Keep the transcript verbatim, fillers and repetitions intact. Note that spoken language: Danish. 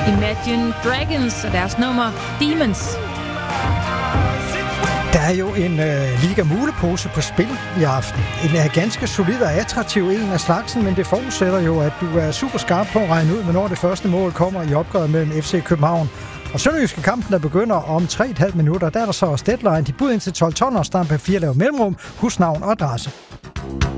Imagine Dragons og deres nummer Demons. Der er jo en øh, Liga Mulepose på spil i aften. En er ganske solid og attraktiv en af slagsen, men det forudsætter jo, at du er super skarp på at regne ud, hvornår det første mål kommer i opgøret mellem F C København og Sønderjyske. Kampen, der begynder om tre komma fem minutter. Der er der så også deadline. De bud ind til tolv ton og stampe fire lav mellemrum, husnavn og adresse.